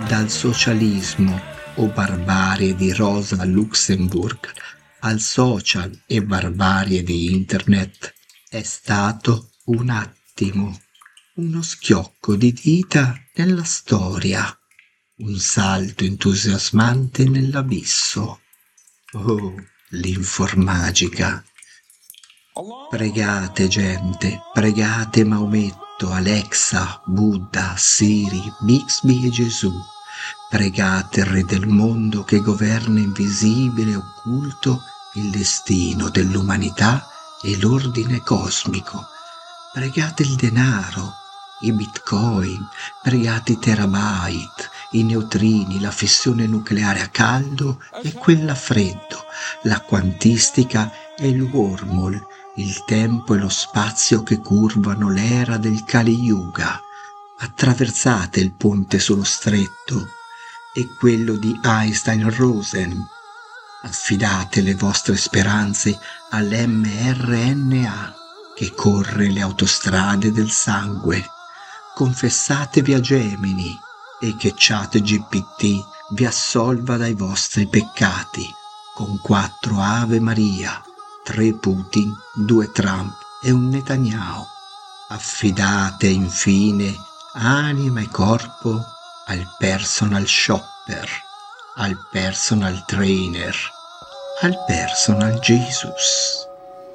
Dal socialismo o barbarie di Rosa Luxemburg al social e barbarie di internet è stato un attimo, uno schiocco di dita nella storia, un salto entusiasmante nell'abisso. Oh, l'informagica! Pregate gente, pregate Maometto, Alexa, Buddha, Siri, Bixby e Gesù. Pregate il Re del mondo che governa invisibile e occulto il destino dell'umanità e l'ordine cosmico. Pregate il denaro, i bitcoin, pregate i terabyte, i neutrini, la fissione nucleare a caldo e quella a freddo, la quantistica e il wormhole, il tempo e lo spazio che curvano l'era del Kali Yuga. Attraversate il ponte sullo stretto e quello di Einstein-Rosen. Affidate le vostre speranze all'mRNA che corre le autostrade del sangue. Confessatevi a Gemini e che ChatGPT vi assolva dai vostri peccati con 4 Ave Maria, 3 Putin, 2 Trump e un Netanyahu. Affidate infine anima e corpo al personal shopper, al personal trainer, al personal Jesus.